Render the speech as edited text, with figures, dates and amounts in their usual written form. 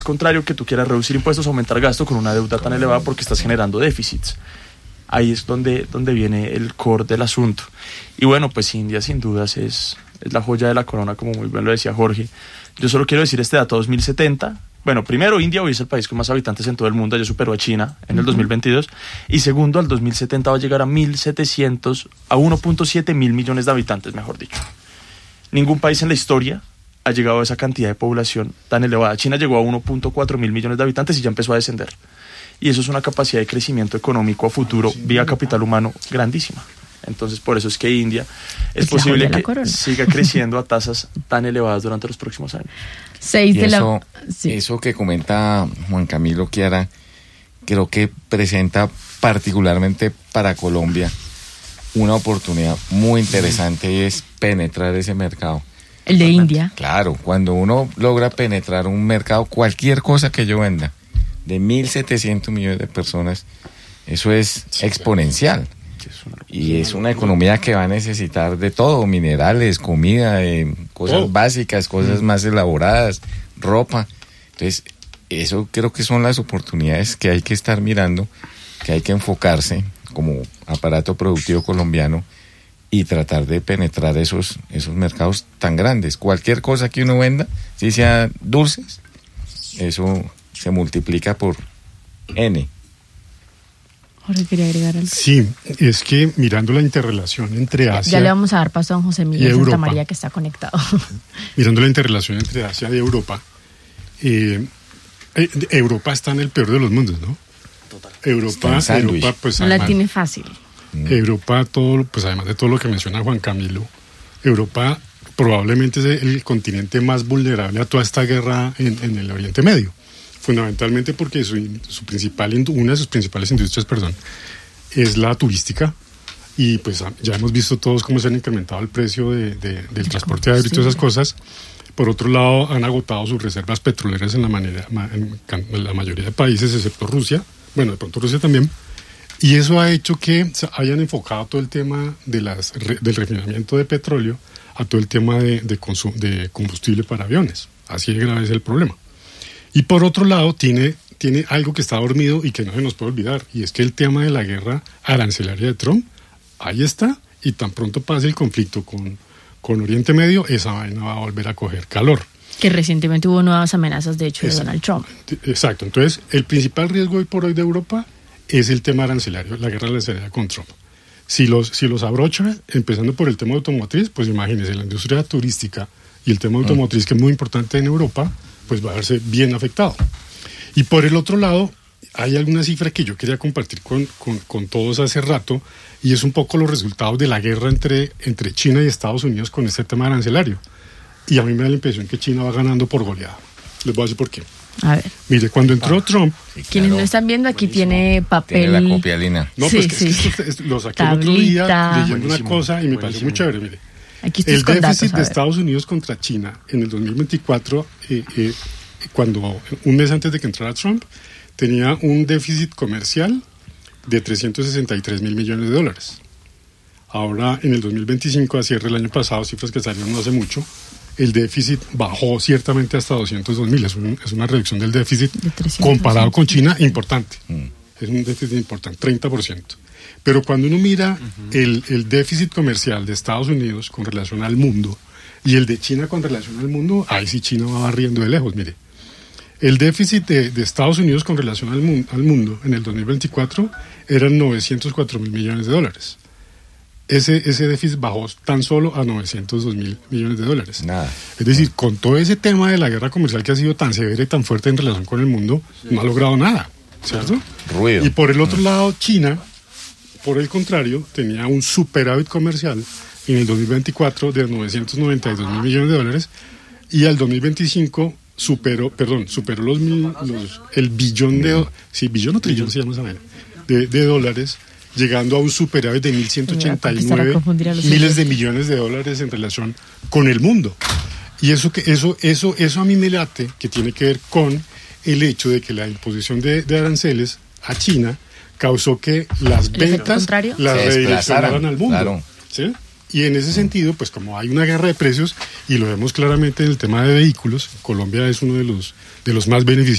contrario que tú quieras reducir impuestos, aumentar gasto con una deuda tan elevada porque estás generando déficits. Ahí es donde viene el core del asunto. Y bueno, pues India sin dudas es la joya de la corona, como muy bien lo decía Jorge. Yo solo quiero decir este dato 2070. Bueno, primero, India hoy es el país con más habitantes en todo el mundo, ya superó a China en el 2022. Y segundo, al 2070 va a llegar a 1.700 millones de habitantes, mejor dicho. Ningún país en la historia ha llegado a esa cantidad de población tan elevada. China llegó a 1.4 mil millones de habitantes y ya empezó a descender. Y eso es una capacidad de crecimiento económico a futuro, vía capital humano, grandísima. Entonces, por eso es que India es posible que siga creciendo a tasas tan elevadas durante los próximos años. Eso que comenta Juan Camilo Chiara, creo que presenta particularmente para Colombia una oportunidad muy interesante y es penetrar ese mercado. El de India. Claro, cuando uno logra penetrar un mercado, cualquier cosa que yo venda, de 1.700 millones de personas, eso es exponencial. Y es una economía que va a necesitar de todo, minerales, comida, cosas básicas, cosas más elaboradas, ropa. Entonces, eso creo que son las oportunidades que hay que estar mirando, que hay que enfocarse como aparato productivo colombiano y tratar de penetrar esos mercados tan grandes. Cualquier cosa que uno venda, si sea dulces, eso se multiplica por N. Jorge quería agregar algo. Sí, es que mirando la interrelación entre Asia... Ya le vamos a dar paso a don José Miguel Santa María, que está conectado. Mirando la interrelación entre Asia y Europa, Europa está en el peor de los mundos, ¿no? Total. Europa pues no la tiene fácil. Europa, pues además de todo lo que menciona Juan Camilo, Europa probablemente es el continente más vulnerable a toda esta guerra en el Oriente Medio. Fundamentalmente porque una de sus principales industrias, es la turística, y pues ya hemos visto todos cómo se han incrementado el precio del transporte aéreo y todas esas cosas. Por otro lado, han agotado sus reservas petroleras en la mayoría de países, excepto Rusia, de pronto Rusia también, y eso ha hecho que hayan enfocado todo el tema del refinamiento de petróleo a todo el tema de combustible para aviones. Así de grave es el problema. Y por otro lado, tiene algo que está dormido y que no se nos puede olvidar, y es que el tema de la guerra arancelaria de Trump, ahí está, y tan pronto pase el conflicto con Oriente Medio, esa vaina va a volver a coger calor. Que recientemente hubo nuevas amenazas, de hecho, de Donald Trump. Exacto. Entonces, el principal riesgo hoy por hoy de Europa es el tema arancelario, la guerra arancelaria con Trump. Si los abrocha, empezando por el tema automotriz, pues imagínense, la industria turística y el tema automotriz, que es muy importante en Europa, pues va a verse bien afectado. Y por el otro lado, hay alguna cifra que yo quería compartir con todos hace rato, y es un poco los resultados de la guerra entre China y Estados Unidos con este tema arancelario. Y a mí me da la impresión que China va ganando por goleada. Les voy a decir por qué. A ver. Mire, cuando entró Trump... Sí, quienes no están viendo, aquí tiene papel... Tiene la copia, Lina. No, pues que lo saqué el otro día leyendo una cosa y me pareció muy chévere, mire. Aquí el déficit de Estados Unidos contra China en el 2024, cuando un mes antes de que entrara Trump, tenía un déficit comercial de 363 mil millones de dólares. Ahora, en el 2025, a cierre del año pasado, cifras que salieron no hace mucho, el déficit bajó ciertamente hasta 202 mil. Es una reducción del déficit comparado con China importante. Es un déficit importante, 30%. Pero cuando uno mira el déficit comercial de Estados Unidos con relación al mundo y el de China con relación al mundo, ahí sí China va barriendo de lejos. Mire, el déficit de Estados Unidos con relación al mundo en el 2024 eran 904 mil millones de dólares. Ese déficit bajó tan solo a 902 mil millones de dólares. Nada. Es decir, con todo ese tema de la guerra comercial que ha sido tan severa y tan fuerte en relación con el mundo, no ha logrado nada, ¿cierto? Ruido. Y por el otro lado, China, por el contrario, tenía un superávit comercial en el 2024 de 992 mil millones de dólares, y al 2025 superó el billón billón o trillón se llama esa manera, de dólares, llegando a un superávit de 1.189 miles de millones de dólares en relación con el mundo. Y eso a mí me late, que tiene que ver con el hecho de que la imposición de aranceles a China causó que las ventas las redireccionaran al mundo. Claro. ¿Sí? Y en ese sentido, pues como hay una guerra de precios, y lo vemos claramente en el tema de vehículos, Colombia es uno de los más beneficiados